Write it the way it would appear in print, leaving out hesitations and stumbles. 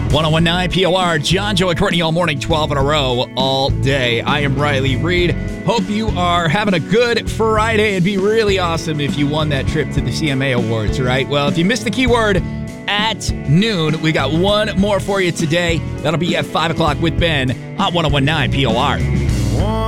1019 POR, John, Joe, and Courtney all morning, 12 in a row, all day. I am Riley Reed. Hope you are having a good Friday. It'd be really awesome if you won that trip to the CMA Awards, right? Well, if you missed the keyword at noon, we got one more for you today. That'll be at 5 o'clock with Ben on 1019 POR.